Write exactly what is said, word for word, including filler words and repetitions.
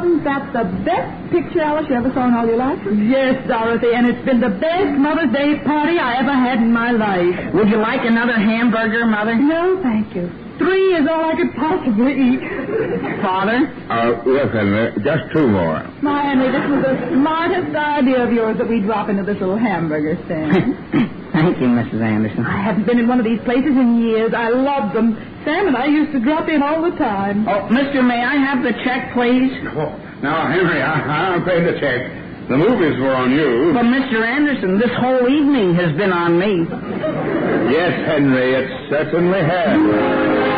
wasn't that the best picture, Alice, you ever saw in all your life? Yes, Dorothy, and it's been the best Mother's Day party I ever had in my life. Would you like another hamburger, Mother? No, thank you. Three is all I could possibly eat. Father? Uh, yes, Henry. Just two more. My Henry, this was the smartest idea of yours that we drop into this little hamburger stand. Thank you, Missus Anderson. I haven't been in one of these places in years. I love them. Sam and I used to drop in all the time. Oh, mister, may I have the check, please? Oh, now, Henry, I, I'll pay the check. The movies were on you. But, Mister Anderson, this whole evening has been on me. Yes, Henry, it certainly has.